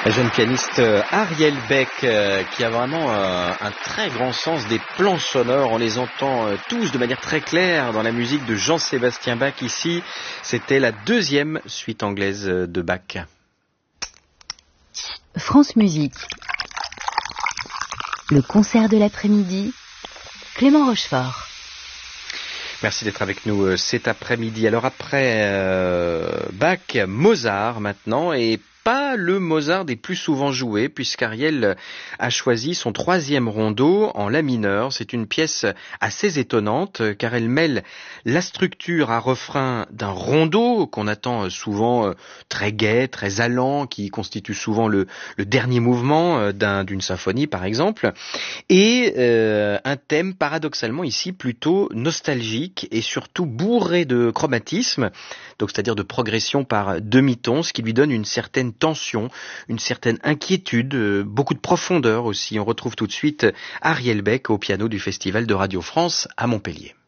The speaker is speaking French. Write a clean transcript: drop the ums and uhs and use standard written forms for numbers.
La jeune pianiste Ariel Beck qui a vraiment un très grand sens des plans sonores. On les entend tous de manière très claire dans la musique de Jean-Sébastien Bach. Ici, c'était la deuxième suite anglaise de Bach. France Musique. Le concert de l'après-midi. Clément Rochefort. Merci d'être avec nous cet après-midi. Alors après Bach, Mozart maintenant, et pas le Mozart des plus souvent joués, puisqu'Ariel a choisi son troisième rondo en la mineur. C'est une pièce assez étonnante, car elle mêle la structure à refrain d'un rondo, qu'on attend souvent très gai, très allant, qui constitue souvent le dernier mouvement d'une symphonie par exemple, et un thème paradoxalement ici plutôt nostalgique et surtout bourré de chromatisme, donc c'est-à-dire de progression par demi-ton, ce qui lui donne une certaine tension, une certaine inquiétude, beaucoup de profondeur aussi. On retrouve tout de suite Ariel Beck au piano du Festival de Radio France à Montpellier.